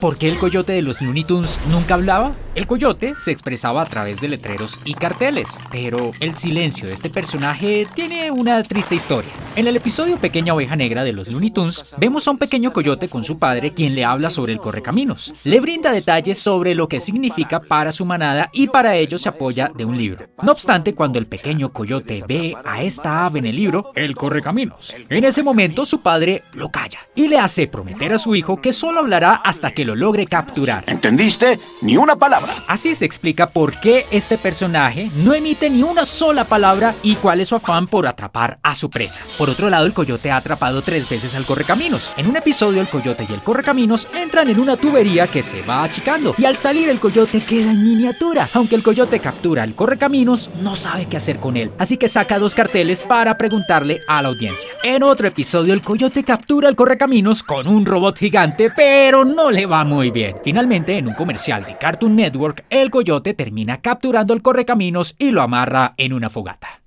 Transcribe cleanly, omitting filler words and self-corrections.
¿Por qué el coyote de los Looney Tunes nunca hablaba? El coyote se expresaba a través de letreros y carteles, pero el silencio de este personaje tiene una triste historia. En el episodio Pequeña Oveja Negra de los Looney Tunes, vemos a un pequeño coyote con su padre quien le habla sobre el correcaminos. Le brinda detalles sobre lo que significa para su manada y para ello se apoya de un libro. No obstante, cuando el pequeño coyote ve a esta ave en el libro, el correcaminos, en ese momento su padre lo calla y le hace prometer a su hijo que solo hablará hasta que lo logre capturar. ¿Entendiste? Ni una palabra. Así se explica por qué este personaje no emite ni una sola palabra y cuál es su afán por atrapar a su presa. Por otro lado, el coyote ha atrapado 3 veces al correcaminos. En un episodio, el coyote y el correcaminos entran en una tubería que se va achicando y al salir el coyote queda en miniatura. Aunque el coyote captura al correcaminos, no sabe qué hacer con él, así que saca 2 carteles para preguntarle a la audiencia. En otro episodio, el coyote captura al correcaminos con un robot gigante, pero no le va muy bien. Finalmente, en un comercial de Cartoon Network, el coyote termina capturando al correcaminos y lo amarra en una fogata.